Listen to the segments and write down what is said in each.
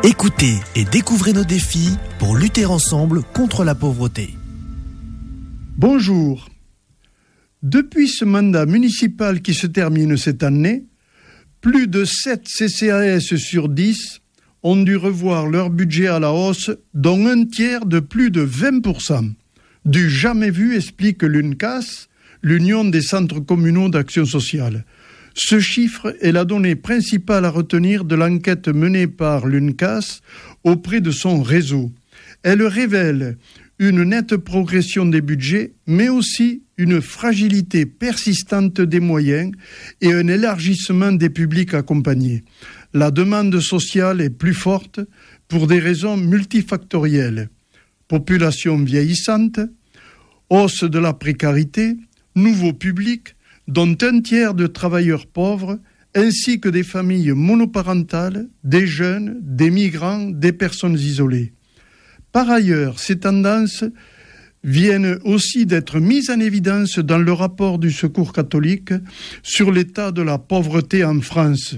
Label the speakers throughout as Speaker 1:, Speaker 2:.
Speaker 1: Écoutez et découvrez nos défis pour lutter ensemble contre la pauvreté.
Speaker 2: Bonjour. Depuis ce mandat municipal qui se termine cette année, plus de 7 CCAS sur 10 ont dû revoir leur budget à la hausse, dont un tiers de plus de 20%. Du jamais vu, explique l'UNCAS, l'Union des centres communaux d'action sociale. Ce chiffre est la donnée principale à retenir de l'enquête menée par l'UNCAS auprès de son réseau. Elle révèle une nette progression des budgets, mais aussi une fragilité persistante des moyens et un élargissement des publics accompagnés. La demande sociale est plus forte pour des raisons multifactorielles. Population vieillissante, hausse de la précarité, nouveaux publics, dont un tiers de travailleurs pauvres, ainsi que des familles monoparentales, des jeunes, des migrants, des personnes isolées. Par ailleurs, ces tendances viennent aussi d'être mises en évidence dans le rapport du Secours catholique sur l'état de la pauvreté en France.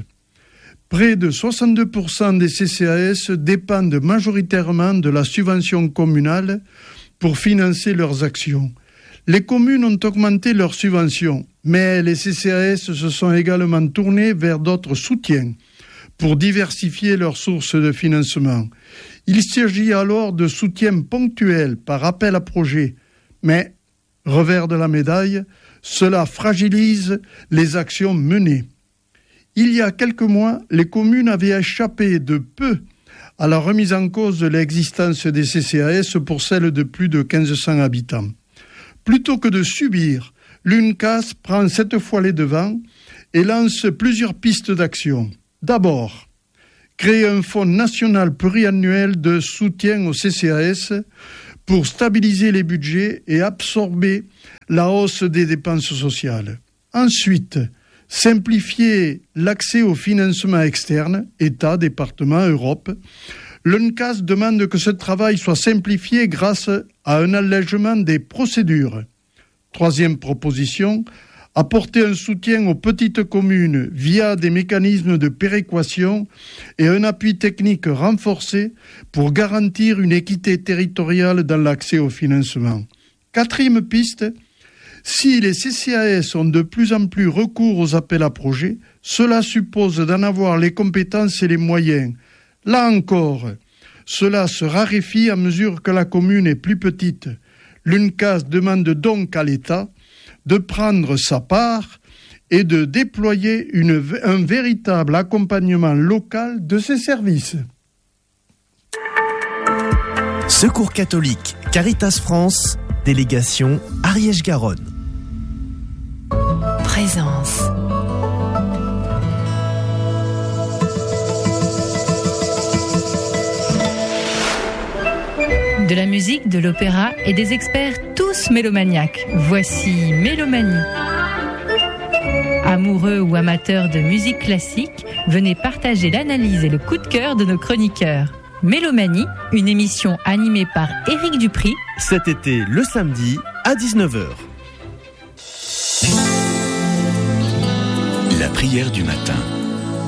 Speaker 2: Près de 62% des CCAS dépendent majoritairement de la subvention communale pour financer leurs actions. Les communes ont augmenté leurs subventions, mais les CCAS se sont également tournés vers d'autres soutiens pour diversifier leurs sources de financement. Il s'agit alors de soutiens ponctuels par appel à projet, mais, revers de la médaille, cela fragilise les actions menées. Il y a quelques mois, les communes avaient échappé de peu à la remise en cause de l'existence des CCAS pour celles de plus de 1500 habitants. Plutôt que de subir, l'UNCAS prend cette fois les devants et lance plusieurs pistes d'action. D'abord, créer un fonds national pluriannuel de soutien aux CCAS pour stabiliser les budgets et absorber la hausse des dépenses sociales. Ensuite, simplifier l'accès au financement externe, État, département, Europe. L'UNCAS demande que ce travail soit simplifié grâce à un allègement des procédures. Troisième proposition, apporter un soutien aux petites communes via des mécanismes de péréquation et un appui technique renforcé pour garantir une équité territoriale dans l'accès au financement. Quatrième piste, si les CCAS ont de plus en plus recours aux appels à projets, cela suppose d'en avoir les compétences et les moyens. Là encore, cela se raréfie à mesure que la commune est plus petite. L'UNCAS demande donc à l'État de prendre sa part et de déployer un véritable accompagnement local de ses services.
Speaker 1: Secours catholique, Caritas France, délégation Ariège-Garonne.
Speaker 3: Présence. De la musique, de l'opéra et des experts tous mélomaniaques. Voici Mélomanie. Amoureux ou amateurs de musique classique, venez partager l'analyse et le coup de cœur de nos chroniqueurs. Mélomanie, une émission animée par Éric Dupry.
Speaker 1: Cet été, le samedi, à 19h.
Speaker 4: La prière du matin.